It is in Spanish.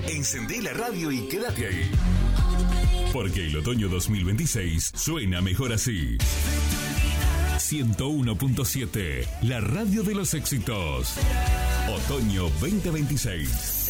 Encendé la radio y quédate ahí. Porque el otoño 2026 suena mejor así. 101.7, la radio de los éxitos. Otoño 2026.